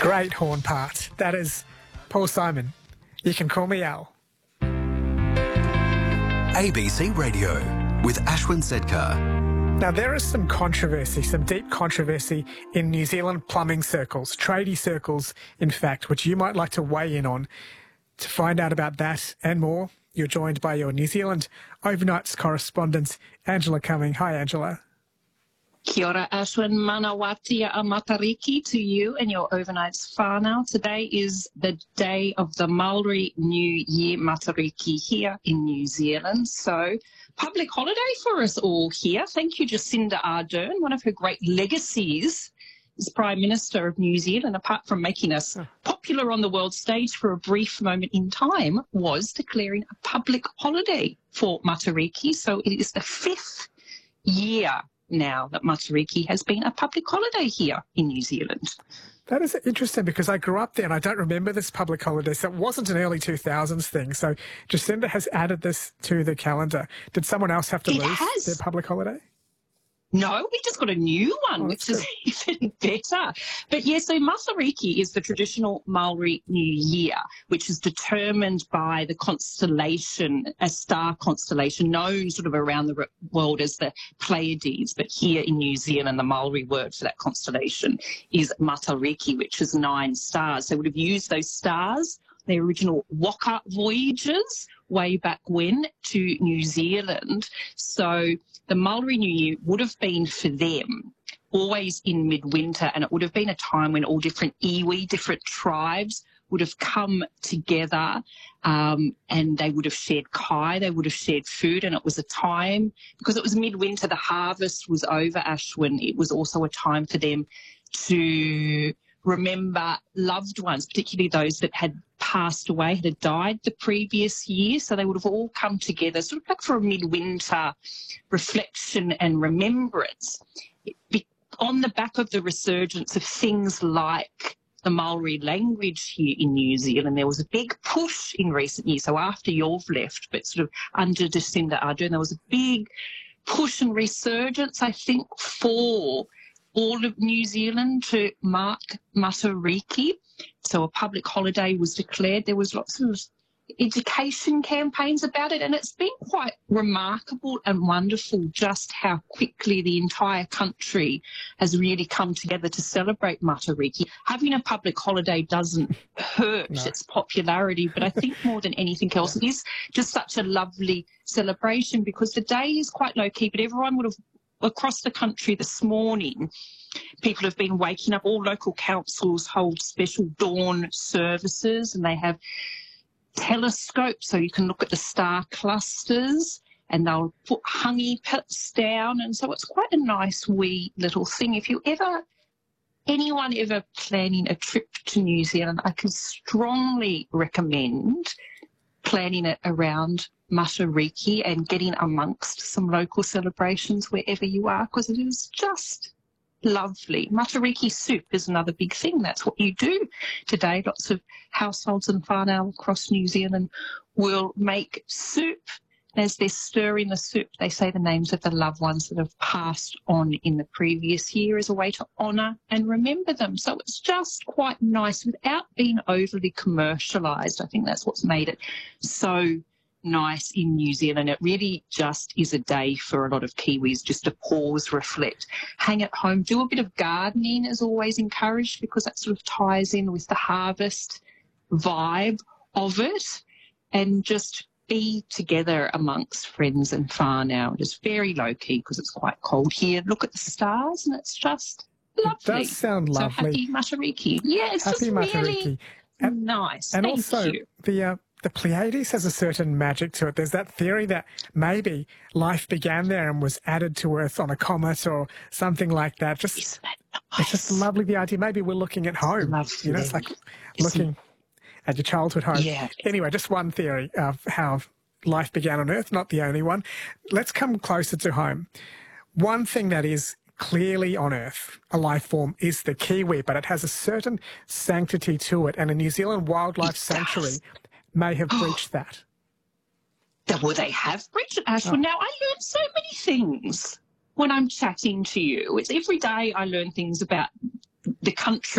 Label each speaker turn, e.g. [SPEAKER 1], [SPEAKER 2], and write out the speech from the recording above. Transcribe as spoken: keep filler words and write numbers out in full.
[SPEAKER 1] Great horn part. That is Paul Simon. You can call me Al.
[SPEAKER 2] A B C Radio with Ashwin Sedkar.
[SPEAKER 1] Now, there is some controversy, some deep controversy in New Zealand plumbing circles, tradie circles, in fact, which you might like to weigh in on. To find out about that and more, you're joined by your New Zealand overnights correspondent, Angela Cumming. Hi, Angela.
[SPEAKER 3] Kia ora, Ashwin. Manawatia a Matariki to you and your overnights whānau. Today is the day of the Maori New Year Matariki here in New Zealand. So, public holiday for us all here. Thank you, Jacinda Ardern. One of her great legacies as Prime Minister of New Zealand, apart from making us popular on the world stage for a brief moment in time, was declaring a public holiday for Matariki. So it is the fifth year now that Matariki has been a public holiday here in New Zealand.
[SPEAKER 1] That is interesting because I grew up there and I don't remember this public holiday, so it wasn't an early two thousands thing. So Jacinda has added this to the calendar. Did someone else have to
[SPEAKER 3] It
[SPEAKER 1] lose
[SPEAKER 3] has.
[SPEAKER 1] their public holiday?
[SPEAKER 3] No, we just got a new one,
[SPEAKER 1] Oh,
[SPEAKER 3] which
[SPEAKER 1] that's
[SPEAKER 3] is even better. But yeah, so Matariki is the traditional Maori New Year, which is determined by the constellation, a star constellation known sort of around the world as the Pleiades. But here in New Zealand, the Maori word for that constellation is Matariki, which is nine stars. They would have used those stars, the original Waka voyages way back when, to New Zealand. So the Maori New Year would have been for them always in midwinter, and it would have been a time when all different iwi, different tribes would have come together um, and they would have shared kai, they would have shared food, and it was a time, because it was midwinter, the harvest was over, Ashwin, it was also a time for them to remember loved ones, particularly those that had passed away, had died the previous year. So they would have all come together, sort of like for a midwinter reflection and remembrance. Be- on the back of the resurgence of things like the Maori language here in New Zealand, there was a big push in recent years. So after you've left, but sort of under Jacinda Ardern, there was a big push and resurgence, I think, for all of New Zealand to mark Matariki. So a public holiday was declared. There was lots of education campaigns about it, and it's been quite remarkable and wonderful just how quickly the entire country has really come together to celebrate Matariki. Having a public holiday doesn't hurt
[SPEAKER 1] No.
[SPEAKER 3] its popularity, but I think more than anything else, it is just such a lovely celebration because the day is quite low-key, but everyone would have across the country this morning, people have been waking up. All local councils hold special dawn services and they have telescopes so you can look at the star clusters, and they'll put hangi pits down. And so it's quite a nice wee little thing. If you ever, anyone ever planning a trip to New Zealand, I can strongly recommend planning it around Matariki and getting amongst some local celebrations wherever you are, because it is just lovely. Matariki soup is another big thing. That's what you do today. Lots of households and whānau across New Zealand will make soup. As they're stirring the soup, they say the names of the loved ones that have passed on in the previous year as a way to honour and remember them. So it's just quite nice without being overly commercialised. I think that's what's made it so nice in New Zealand. It really just is a day for a lot of Kiwis just to pause, reflect, hang at home, do a bit of gardening is always encouraged because that sort of ties in with the harvest vibe of it, and just be together amongst friends and whānau. It is very low-key because it's quite cold here. Look at the stars and it's just lovely.
[SPEAKER 1] It does sound
[SPEAKER 3] So
[SPEAKER 1] lovely.
[SPEAKER 3] happy Matariki. Yeah, it's
[SPEAKER 1] Happy
[SPEAKER 3] just
[SPEAKER 1] Matariki.
[SPEAKER 3] really
[SPEAKER 1] And-
[SPEAKER 3] nice.
[SPEAKER 1] And
[SPEAKER 3] Thank
[SPEAKER 1] also,
[SPEAKER 3] you.
[SPEAKER 1] the uh, the Pleiades has a certain magic to it. There's that theory that maybe life began there and was added to Earth on a comet or something like that. Just
[SPEAKER 3] Isn't that nice?
[SPEAKER 1] It's just lovely, the idea. Maybe we're looking at home.
[SPEAKER 3] Lovely.
[SPEAKER 1] You know, it's like
[SPEAKER 3] Isn't-
[SPEAKER 1] looking at your childhood home.
[SPEAKER 3] Yeah.
[SPEAKER 1] Anyway, just one theory of how life began on Earth, not the only one. Let's come closer to home. One thing that is clearly on Earth, a life form, is the kiwi, but it has a certain sanctity to it, and a New Zealand wildlife
[SPEAKER 3] It
[SPEAKER 1] sanctuary
[SPEAKER 3] does.
[SPEAKER 1] may have breached that.
[SPEAKER 3] Well, they have breached it, Ashwin.
[SPEAKER 1] Oh.
[SPEAKER 3] Now, I learn so many things when I'm chatting to you. It's every day I learn things about the country